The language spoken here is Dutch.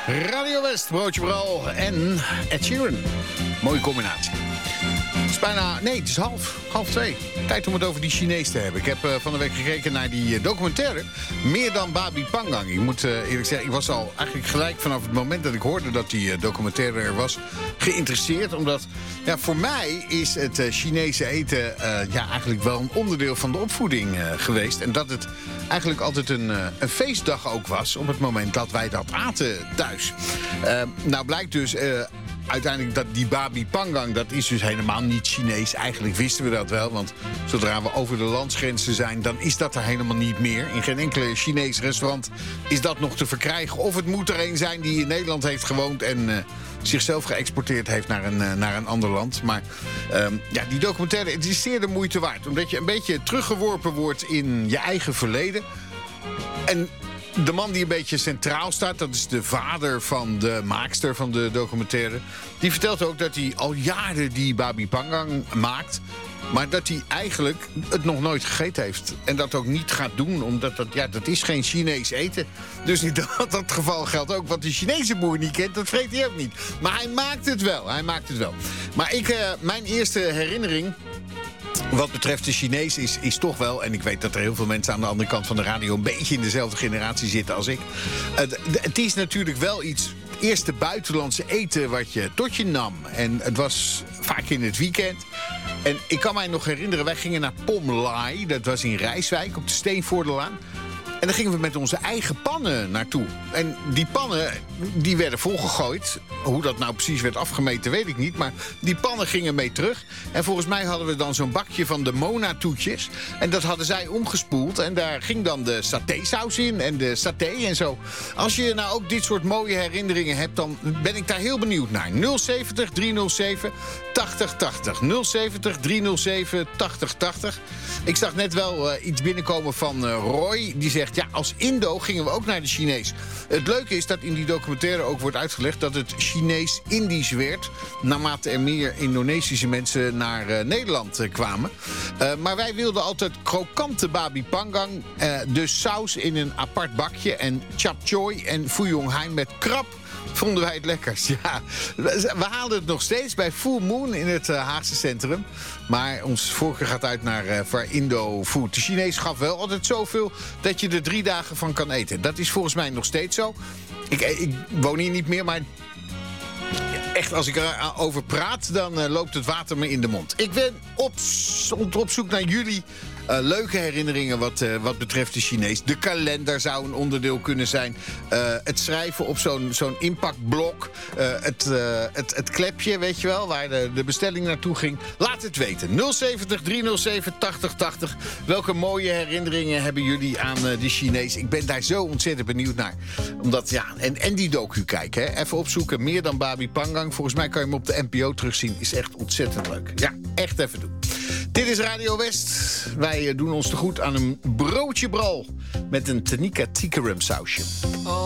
Radio West, broodje bral en Ed Sheeran. Mooie combinatie. Het is bijna... Nee, het is half 2. Tijd om het over die Chinees te hebben. Ik heb van de week gekeken naar die documentaire. Meer dan Babi Pangang. Ik moet eerlijk zeggen, ik was al eigenlijk gelijk vanaf het moment dat ik hoorde dat die documentaire er was geïnteresseerd. Omdat, ja, voor mij is het Chinese eten eigenlijk wel een onderdeel van de opvoeding geweest. En dat het eigenlijk altijd een feestdag ook was op het moment dat wij dat aten thuis. Nou blijkt dus... uiteindelijk dat die Babi Pangang, dat is dus helemaal niet Chinees. Eigenlijk wisten we dat wel, want zodra we over de landsgrenzen zijn, dan is dat er helemaal niet meer. In geen enkele Chinees restaurant is dat nog te verkrijgen. Of het moet er een zijn die in Nederland heeft gewoond en zichzelf geëxporteerd heeft naar een ander land. Maar die documentaire, het is zeer de moeite waard. Omdat je een beetje teruggeworpen wordt in je eigen verleden. En de man die een beetje centraal staat, dat is de vader van de maakster van de documentaire. Die vertelt ook dat hij al jaren die Babi Pangang maakt, maar dat hij eigenlijk het nog nooit gegeten heeft. En dat ook niet gaat doen, omdat dat is geen Chinees eten. Dus in dat geval geldt ook, wat de Chinese boer niet kent, dat vreet hij ook niet. Maar hij maakt het wel. Maar mijn eerste herinnering wat betreft de Chinees is toch wel... en ik weet dat er heel veel mensen aan de andere kant van de radio een beetje in dezelfde generatie zitten als ik. Het is natuurlijk wel iets... het eerste buitenlandse eten wat je tot je nam. En het was vaak in het weekend. En ik kan mij nog herinneren, wij gingen naar Pom Lai. Dat was in Rijswijk op de Steenvoordelaan. En daar gingen we met onze eigen pannen naartoe. En die pannen, die werden volgegooid. Hoe dat nou precies werd afgemeten, weet ik niet. Maar die pannen gingen mee terug. En volgens mij hadden we dan zo'n bakje van de Mona-toetjes. En dat hadden zij omgespoeld. En daar ging dan de satésaus in en de saté en zo. Als je nou ook dit soort mooie herinneringen hebt, dan ben ik daar heel benieuwd naar. 070 307 8080. 070 307 8080. Ik zag net wel iets binnenkomen van Roy. Die zegt, ja, als Indo gingen we ook naar de Chinees. Het leuke is dat in die documentaire ook wordt uitgelegd dat het Chinees-Indisch werd, naarmate er meer Indonesische mensen naar Nederland kwamen. Maar wij wilden altijd krokante Babi Pangang. Dus saus in een apart bakje en chap choy en fuyong hai met krab. Vonden wij het lekkers. Ja, we haalden het nog steeds bij Full Moon in het Haagse centrum. Maar ons voorkeur gaat uit naar Indo Food. De Chinees gaf wel altijd zoveel dat je er 3 dagen van kan eten. Dat is volgens mij nog steeds zo. Ik woon hier niet meer, maar echt, als ik erover praat, dan loopt het water me in de mond. Ik ben op zoek naar jullie leuke herinneringen wat betreft de Chinees. De kalender zou een onderdeel kunnen zijn. Het schrijven op zo'n inpakblok. Het klepje, weet je wel, waar de bestelling naartoe ging. Laat het weten. 070 307 8080. Welke mooie herinneringen hebben jullie aan de Chinees? Ik ben daar zo ontzettend benieuwd naar. Omdat, ja, en die docu kijken. Hè. Even opzoeken. Meer dan Babi Pangang. Volgens mij kan je hem op de NPO terugzien. Is echt ontzettend leuk. Ja, echt even doen. Dit is Radio West. Wij doen ons te goed aan een broodje bral met een Tanika Tikaram sausje.